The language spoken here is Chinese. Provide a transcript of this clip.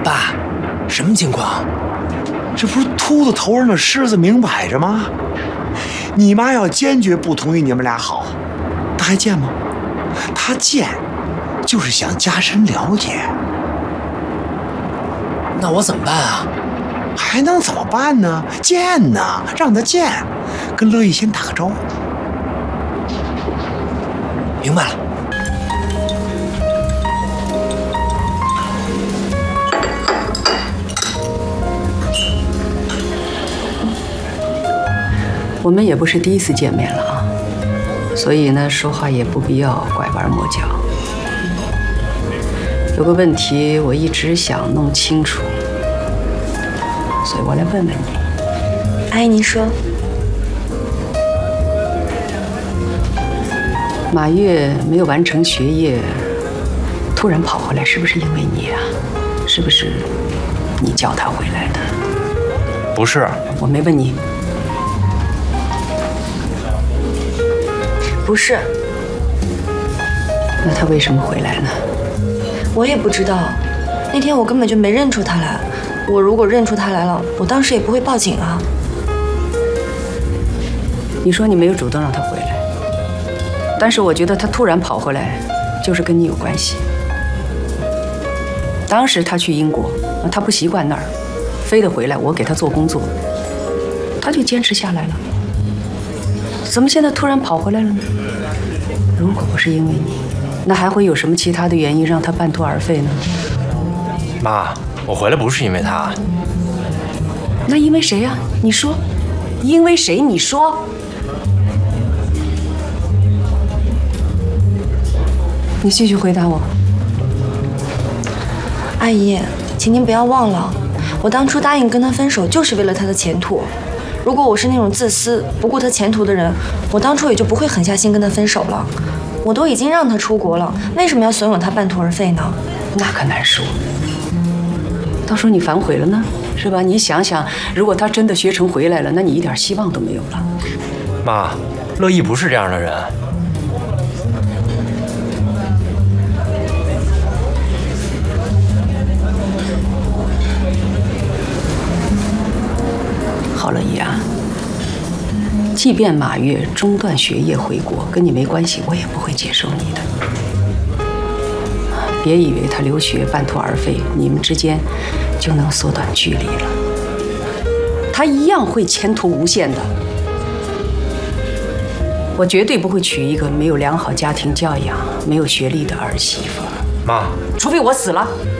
爸，什么情况？ 这不是秃子头上的虱子明摆着吗？你妈要坚决不同意你们俩好，她还见吗？她见，就是想加深了解。 那我怎么办啊？ 还能怎么办呢？见呢，让她见，跟乐意先打个招呼。 明白了。 我们也不是第一次见面了啊，所以呢，说话也不必要拐弯抹角。有个问题我一直想弄清楚，所以我来问问你。 阿姨，您说。 马月没有完成学业，突然跑回来，是不是因为你啊？是不是你叫他回来的？ 不是， 我没问你。 不是。 那他为什么回来呢？ 我也不知道，那天我根本就没认出他来。我如果认出他来了，我当时也不会报警啊。 你说你没有主动让他回来，但是我觉得他突然跑回来，就是跟你有关系。当时他去英国，他不习惯那儿，非得回来，我给他做工作，他就坚持下来了。怎么现在突然跑回来了呢？如果不是因为你，那还会有什么其他的原因让他半途而废呢？ 妈，我回来不是因为他。 那因为谁呀？你说，因为谁？你说。你继续回答我。 阿姨，请您不要忘了，我当初答应跟他分手，就是为了他的前途。如果我是那种自私、不顾他前途的人，我当初也就不会狠下心跟他分手了。我都已经让他出国了，为什么要怂恿他半途而废呢？ 那可难说。到时候你反悔了呢，是吧？你想想，如果他真的学成回来了，那你一点希望都没有了。 妈，乐意不是这样的人。 好了，怡啊，即便马月中断学业回国，跟你没关系，我也不会接受你的。别以为他留学半途而废，你们之间就能缩短距离了。他一样会前途无限的。我绝对不会娶一个没有良好家庭教养、没有学历的儿媳妇。 妈， 除非我死了。